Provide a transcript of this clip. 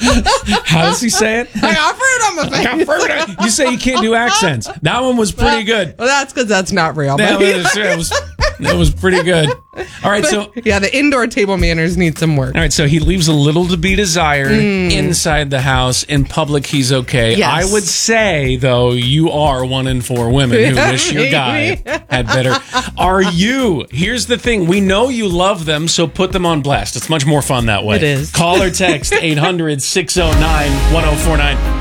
How does he say it? I got fruit on my face. You say you can't do accents. That one was pretty good. Well, that's because that's not real. That was pretty good. All right, so yeah, the indoor table manners need some work. all right, so he leaves a little to be desired inside the house. In public, he's okay. Yes. I would say, though, you are 1 in 4 women who wish your guy had better. Are you? Here's the thing. We know you love them, so put them on blast. It's much more fun that way. It is. Call or text 800-609-1049.